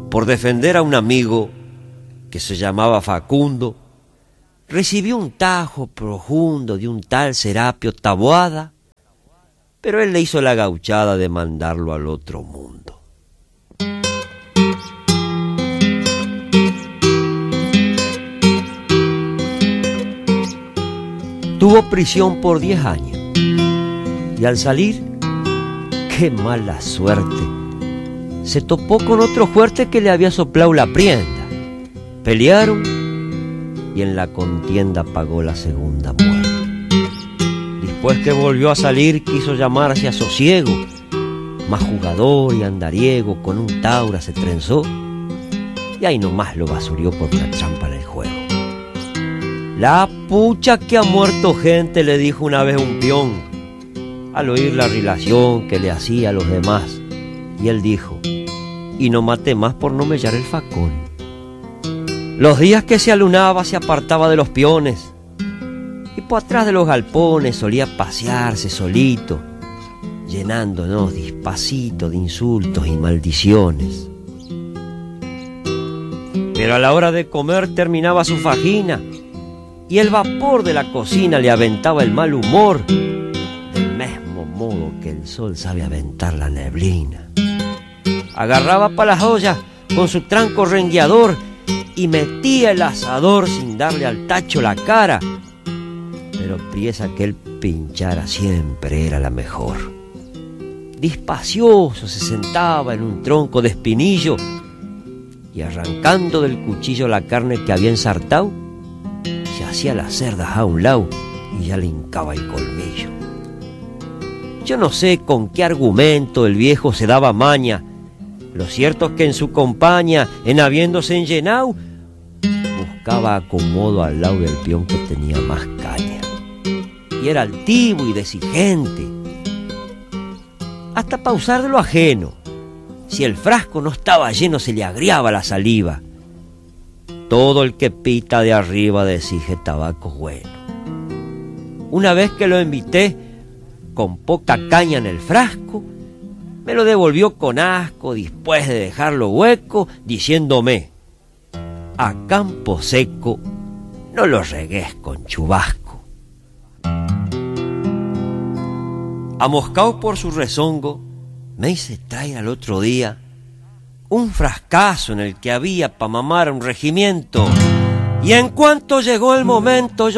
por defender a un amigo que se llamaba Facundo, recibió un tajo profundo de un tal Serapio Taboada, pero él le hizo la gauchada de mandarlo al otro mundo. Tuvo prisión por 10 años y al salir, qué mala suerte, se topó con otro fuerte que le había soplado la prienda. Pelearon y en la contienda pagó la segunda muerte. Después que volvió a salir quiso llamarse a sosiego, más jugador y andariego, con un taura se trenzó y ahí nomás lo basurió por una trampa en el juego. La pucha que ha muerto gente, le dijo una vez un peón al oír la relación que le hacía a los demás, y él dijo: y no maté más por no mellar el facón. Los días que se alunaba se apartaba de los peones y por atrás de los galpones solía pasearse solito, llenándonos despacito de insultos y maldiciones. Pero a la hora de comer terminaba su fajina y el vapor de la cocina le aventaba el mal humor, del mismo modo que el sol sabe aventar la neblina. Agarraba pa' las ollas con su tranco rengueador y metía el asador sin darle al tacho la cara, pero priesa que él pinchara siempre era la mejor. Despacioso se sentaba en un tronco de espinillo y arrancando del cuchillo la carne que había ensartado, se hacía las cerdas a un lado y ya le hincaba el colmillo. Yo no sé con qué argumento el viejo se daba maña. Lo cierto es que en su compañía, en habiéndose enllenado, buscaba acomodo al lado del peón que tenía más caña. Y era altivo y exigente, hasta pa' usar de lo ajeno. Si el frasco no estaba lleno se le agriaba la saliva. Todo el que pita de arriba exige tabaco bueno. Una vez que lo invité con poca caña en el frasco, me lo devolvió con asco después de dejarlo hueco, diciéndome: a campo seco no lo regues con chubasco. Amoscado por su rezongo, me hice traer al otro día un frascazo en el que había pa' mamar un regimiento, y en cuanto llegó el momento